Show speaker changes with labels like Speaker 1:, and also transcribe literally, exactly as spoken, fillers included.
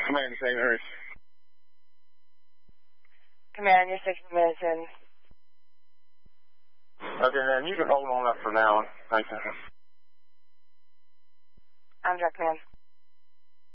Speaker 1: Command Saint Mary's.
Speaker 2: Command, you're sixty minutes in.
Speaker 1: Okay, then you can hold on up for now. Thank you.
Speaker 2: I'm Direct Command.